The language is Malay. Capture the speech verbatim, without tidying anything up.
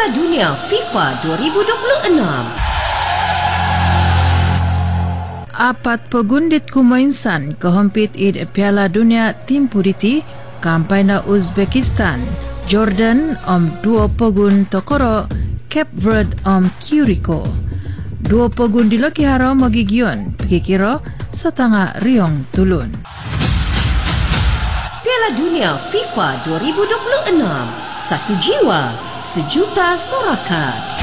Piala Dunia FIFA dua ribu dua puluh enam. Apat pegundit kumainsan kehompit id Piala Dunia tim puriti kampai na Uzbekistan, Jordan om dua pegun tokoro, Cape Verde om Curacao. Dua pegun di Loki Haro magigion, pikikiro setengah riong tulun. Piala Dunia FIFA dua ribu dua puluh enam. Satu jiwa, sejuta sorakan.